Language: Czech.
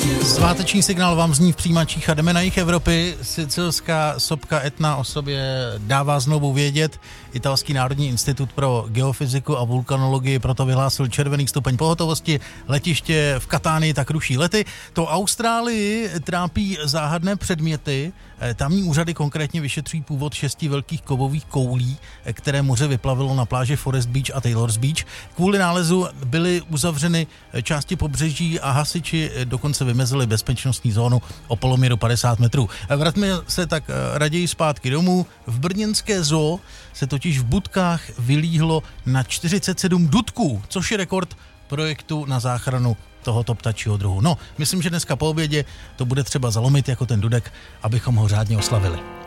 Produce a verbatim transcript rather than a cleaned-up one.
Sváteční signál vám zní v přijímačích a jdeme na jih Evropy. Sicilská sopka Etna o sobě dává znovu vědět. Italský národní institut pro geofyziku a vulkanologii proto vyhlásil červený stupeň pohotovosti. Letiště v Katánii tak ruší lety. To Austrálii trápí záhadné předměty. Tamní úřady konkrétně vyšetřují původ šesti velkých kovových koulí, které moře vyplavilo na pláži Forest Beach a Taylor's Beach. Kvůli nálezu byly uzavřeny části pobřeží a hasiči dokonce vymezili bezpečnostní zónu o poloměru padesát metrů. Vraťme se tak raději zpátky domů. V brněnské zoo se totiž v Budkách vylíhlo na čtyřicet sedm dudků, což je rekord projektu na záchranu tohoto ptačího druhu. No, myslím, že dneska po obědě to bude třeba zalomit jako ten dudek, abychom ho řádně oslavili.